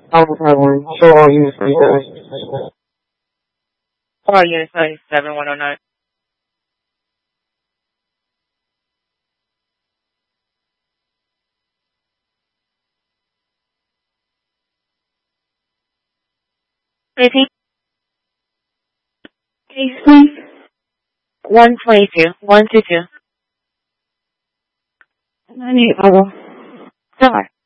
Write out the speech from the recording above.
Show unit 7109. Repeat. Case please. 122. 122. 98 level. Sorry.